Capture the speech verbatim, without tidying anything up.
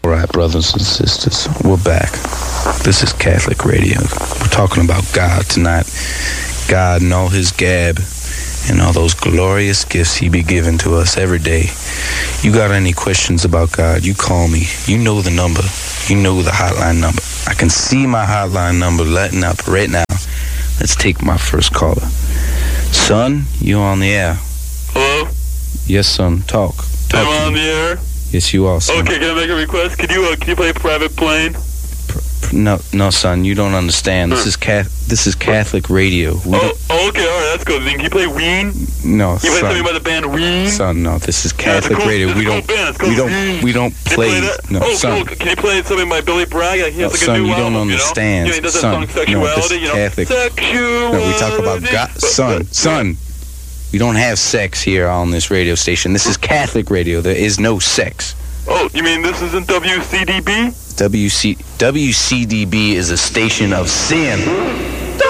All right, brothers and sisters, we're back. This is Catholic Radio. We're talking about God tonight. God and all his gab and all those glorious gifts he be giving to us every day. You got any questions about God, you call me. You know the number. You know the hotline number. I can see my hotline number letting up right now. Let's take my first caller. Son, you on the air. Hello? Yes, son. Talk. Talk Am I on the air? Yes, you are, son. Okay, can I make a request? Can you uh, can you play Private Plane? No, no, son, you don't understand. This is ca- This is Catholic radio. We oh, oh, okay, all right, that's good. Then can you play Ween? No, you son. play something by the band Ween? Son, no, this is Catholic yeah, cool, radio. We cool don't, band. we don't, Ween. we don't play. play that? No, oh, son. Cool. Can you play something by Billy Bragg? He has No, like son, a new you don't album, understand. You know? You know, he does that son, song Sexuality. no, this is you know? Catholic. Sexuality. No, we talk about God. Son, son. We don't have sex here on this radio station. This is Catholic radio. There is no sex. Oh, you mean this isn't W C D B? W C W C D B is a station of sin.